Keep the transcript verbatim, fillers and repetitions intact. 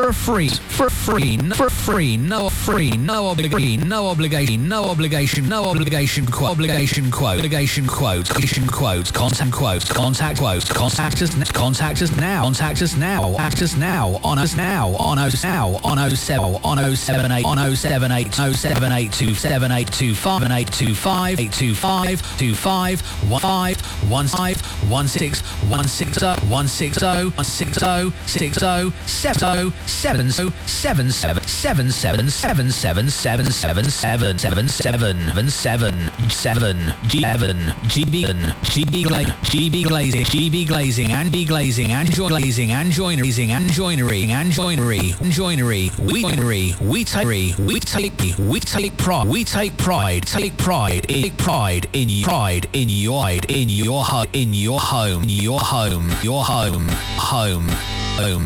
for free, for free, for free, no free, no obligation, no obligation, no obligation, no obligation, quote, obligation, quote, obligation, quote, obligation, quote, contact, quote, contact, quote, contact us, contact us now, contact us now, contact us now, on us now, on us now, on oh seven, on oh seven eight, on oh seven eight, oh seven eight two seven eight two five eight two five eight two five two five one five one five one six one six zero one six zero one six zero six zero seven zero seven zero seven seven seven seven seven seven seven seven seven seven seven seven seven G seven G B G B G B glazing G B glazing and B glazing and glazing and joinery and joinery and joinery joinery we joinery we take we take we take pride we take pride take pride take pride in your pride in your in your home in your home your home your home home home